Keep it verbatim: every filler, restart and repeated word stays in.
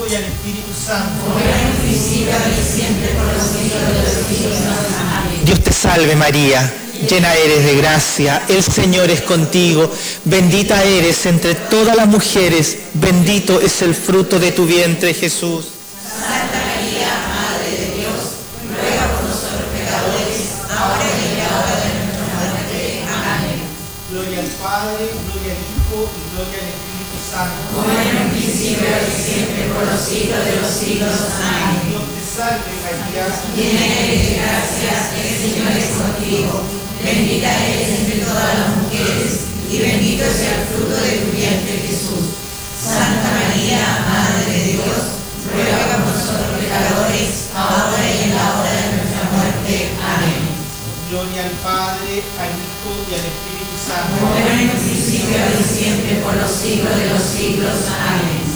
y al Espíritu Santo. Como era en un principio, ahora y siempre, por los siglos de los siglos. Amén. Dios te salve María, llena eres de gracia, el Señor es contigo, bendita eres entre todas las mujeres, bendito es el fruto de tu vientre Jesús. Santa María, Madre de Dios, ruega por nosotros pecadores, ahora y en la hora de nuestra muerte. Amén. Gloria al Padre, gloria al Hijo y gloria al Espíritu Santo. Como era en un principio, ahora y siempre, por los siglos de los siglos. Amén. Dios te salve María, Llena eres de gracia, el Señor es contigo. Bendita eres entre todas las mujeres, y bendito sea el fruto de tu vientre, Jesús. Santa María, Madre de Dios, ruega por nosotros pecadores, ahora y en la hora de nuestra muerte. Amén. gloria al Padre, al Hijo y al Espíritu Santo. Como era en un principio, ahora y siempre, por los siglos de los siglos. Amén.